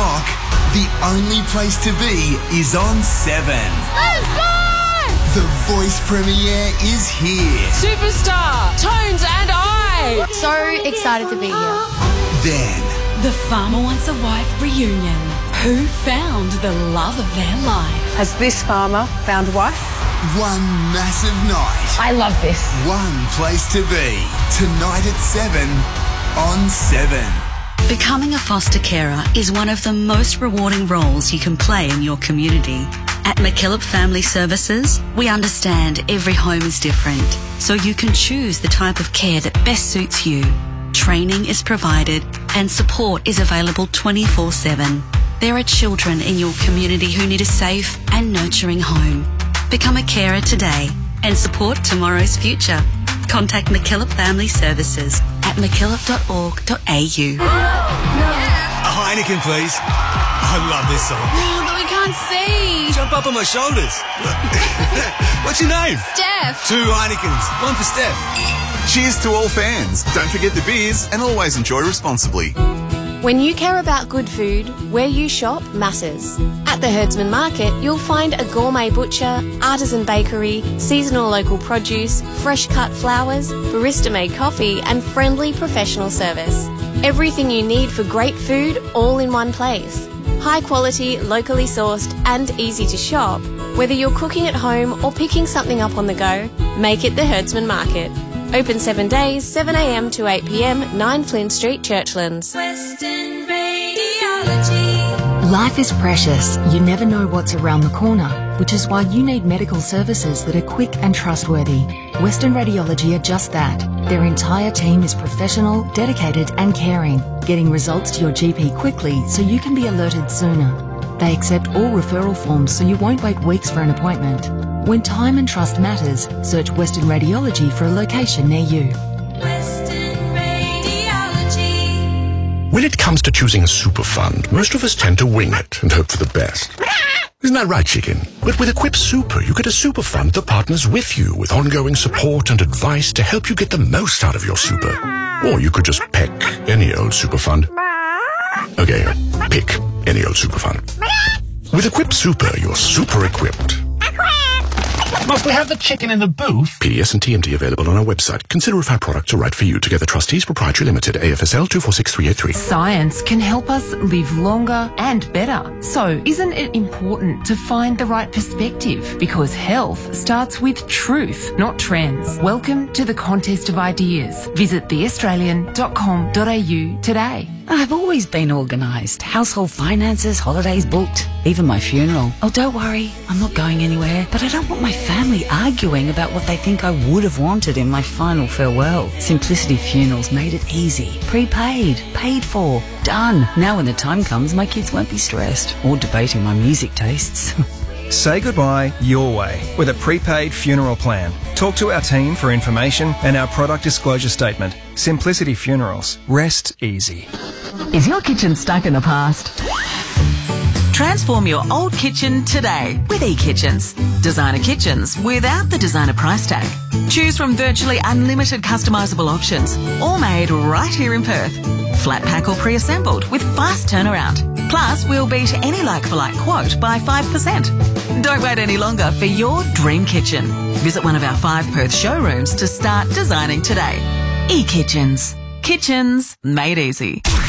o'clock, the only place to be is on 7. Let's go! The Voice premiere is here. Superstar, Tones and I. So excited to be here. Then, The Farmer Wants a Wife reunion. Who found the love of their life? Has this farmer found a wife? one massive night. I love this. One place to be. Tonight at 7 on 7. Becoming a foster carer is one of the most rewarding roles you can play in your community. At McKillop Family Services, we understand every home is different, so you can choose the type of care that best suits you. Training is provided and support is available 24/7. There are children in your community who need a safe and nurturing home. Become a carer today and support tomorrow's future. Contact McKillop Family Services at mckillop.org.au. A Heineken, please. I love this song. But we can't see. Jump up on my shoulders. What's your name? Steph. 2 Heinekens. One for Steph. Cheers to all fans. Don't forget the beers and always enjoy responsibly. When you care about good food, where you shop matters. At the Herdsman Market, you'll find a gourmet butcher, artisan bakery, seasonal local produce, fresh cut flowers, barista-made coffee and friendly professional service. Everything you need for great food all in one place. High quality, locally sourced and easy to shop. Whether you're cooking at home or picking something up on the go, make it the Herdsman Market. Open 7 days, 7 a.m. to 8 p.m, 9 Flynn Street, Churchlands. Western Radiology. Life is precious. You never know what's around the corner, which is why you need medical services that are quick and trustworthy. Western Radiology are just that. Their entire team is professional, dedicated and caring, getting results to your GP quickly so you can be alerted sooner. They accept all referral forms so you won't wait weeks for an appointment. When time and trust matters, search Western Radiology for a location near you. Western Radiology. When it comes to choosing a super fund, most of us tend to wing it and hope for the best. Isn't that right, chicken? But with Equip Super, you get a super fund that partners with you with ongoing support and advice to help you get the most out of your super. Or you could just pick any old super fund. Okay, pick any old super fund. With Equip Super, you're super equipped. Must we have the chicken in the booth? PDS and TMT available on our website. Consider if our products are right for you. Together Trustees Proprietary Limited, AFSL 246383. Science can help us live longer and better. So isn't it important to find the right perspective? Because health starts with truth, not trends. Welcome to the Contest of Ideas. Visit theaustralian.com.au today. I've always been organised. Household finances, holidays booked, even my funeral. Oh, don't worry, I'm not going anywhere. But I don't want my family arguing about what they think I would have wanted in my final farewell. Simplicity Funerals made it easy. Prepaid, paid for, done. Now when the time comes, my kids won't be stressed or debating my music tastes. Say goodbye your way with a prepaid funeral plan. Talk to our team for information and our product disclosure statement. Simplicity Funerals. Rest easy. Is your kitchen stuck in the past? Transform your old kitchen today with eKitchens. Designer kitchens without the designer price tag. Choose from virtually unlimited customisable options, all made right here in Perth. Flat pack or pre-assembled with fast turnaround. Plus, we'll beat any like-for-like quote by 5%. Don't wait any longer for your dream kitchen. Visit one of our 5 Perth showrooms to start designing today. eKitchens. Kitchens made easy.